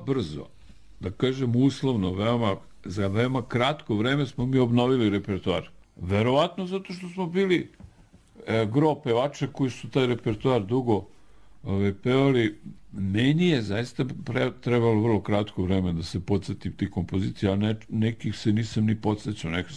brzo, da kažem uslovno, za veoma kratko vreme smo mi obnovili repertoar. Verovatno zato što smo bili gro pevača koji su taj repertoar dugo pevali. Meni je zaista trebalo vrlo kratko vreme da se podsjetim tih kompozicija, a nekih se nisam ni podsjećao, nekih